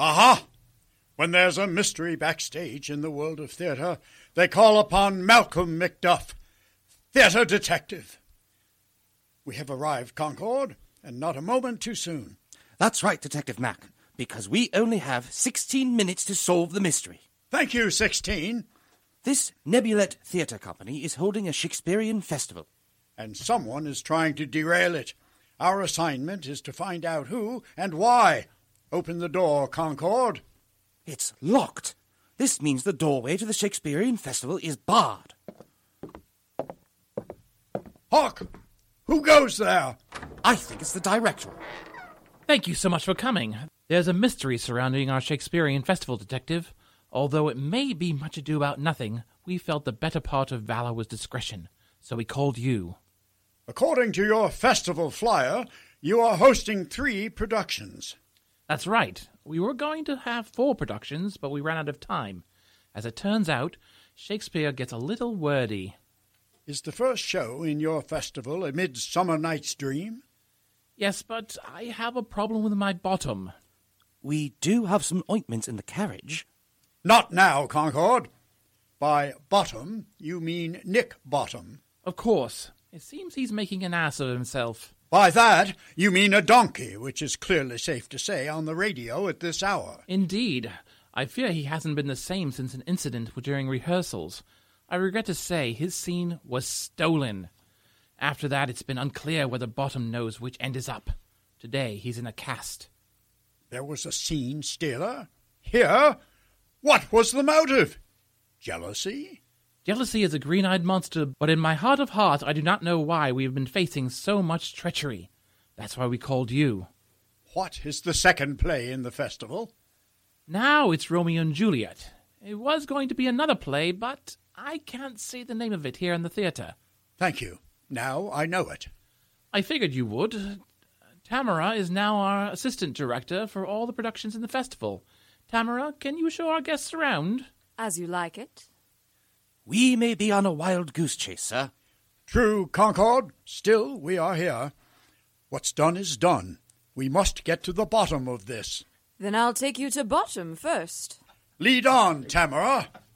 Aha! When there's a mystery backstage in the world of theatre, they call upon Malcolm Macduff, theatre detective. We have arrived, Concord, and not a moment too soon. That's right, Detective Mac, because we only have 16 minutes to solve the mystery. Thank you, 16. This Nebulette Theatre Company is holding a Shakespearean festival. And someone is trying to derail it. Our assignment is to find out who and why. Open the door, Concord. It's locked. This means the doorway to the Shakespearean festival is barred. Hawk! Who goes there? I think it's the director. Thank you so much for coming. There's a mystery surrounding our Shakespearean festival, Detective. Although it may be much ado about nothing, we felt the better part of valor was discretion, so we called you. According to your festival flyer, you are hosting 3 productions. That's right. We were going to have 4 productions, but we ran out of time. As it turns out, Shakespeare gets a little wordy. Is the first show in your festival A Midsummer Night's Dream? Yes, but I have a problem with my bottom. We do have some ointments in the carriage. Not now, Concord. By bottom, you mean Nick Bottom. Of course. It seems he's making an ass of himself. By that, you mean a donkey, which is clearly safe to say on the radio at this hour. Indeed. I fear he hasn't been the same since an incident during rehearsals. I regret to say his scene was stolen. After that, it's been unclear whether Bottom knows which end is up. Today, he's in a cast. There was a scene stealer? Here? What was the motive? Jealousy? Jealousy is a green-eyed monster, but in my heart of hearts, I do not know why we have been facing so much treachery. That's why we called you. What is the second play in the festival? Now it's Romeo and Juliet. It was going to be another play, but I can't say the name of it here in the theatre. Thank you. Now I know it. I figured you would. Tamara is now our assistant director for all the productions in the festival. Tamara, can you show our guests around? As you like it. We may be on a wild goose chase, sir. True, Concord. Still, we are here. What's done is done. We must get to the bottom of this. Then I'll take you to Bottom first. Lead on, Tamara.